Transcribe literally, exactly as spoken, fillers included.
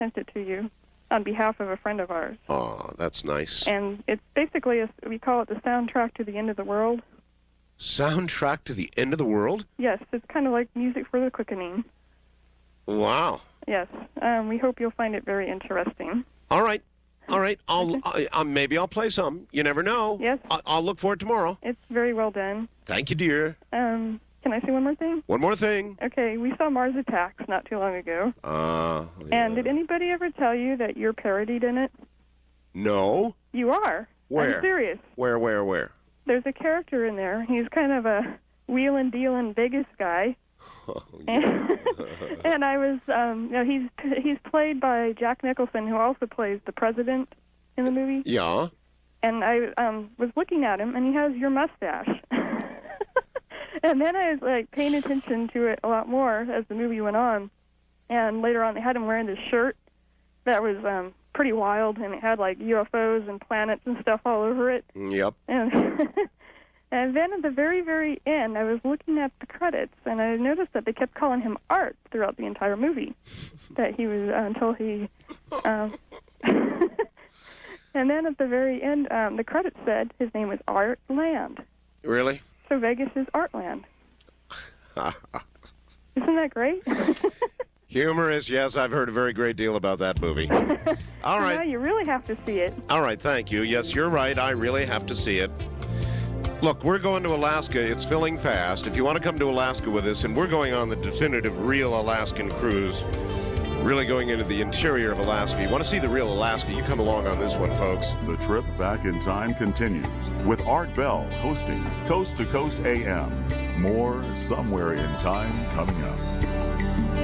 sent it to you on behalf of a friend of ours. Oh, that's nice. And it's basically, a, we call it the soundtrack to the end of the world. Soundtrack to the end of the world? Yes, it's kind of like music for the quickening. Wow. Yes, um, we hope you'll find it very interesting. All right. All right. I'll I, uh, maybe I'll play some. You never know. Yes. I, I'll look for it tomorrow. It's very well done. Thank you, dear. Um, can I say one more thing? One more thing. Okay, we saw Mars Attacks not too long ago. Uh. Yeah. And did anybody ever tell you that you're parodied in it? No. You are. Where? I'm serious. Where? Where? Where? There's a character in there. He's kind of a wheelin' dealin' Vegas guy. Oh, and, and I was, um, you know, he's he's played by Jack Nicholson, who also plays the president in the movie. Yeah. And I um, was looking at him, and he has your mustache. And then I was like paying attention to it a lot more as the movie went on. And later on, they had him wearing this shirt that was um, pretty wild, and it had like U F Os and planets and stuff all over it. Yep. And And then at the very, very end, I was looking at the credits, and I noticed that they kept calling him Art throughout the entire movie. That he was, uh, until he... Um, and then at the very end, um, the credits said his name was Art Land. Really? So Vegas is Artland. Isn't that great? Humorous, yes. I've heard a very great deal about that movie. All right. Now you really have to see it. All right, thank you. Yes, you're right. I really have to see it. Look, we're going to Alaska. It's filling fast. If you want to come to Alaska with us, and we're going on the definitive real Alaskan cruise, really going into the interior of Alaska. You want to see the real Alaska, you come along on this one, folks. The trip back in time continues with Art Bell hosting Coast to Coast A M. More Somewhere in Time coming up.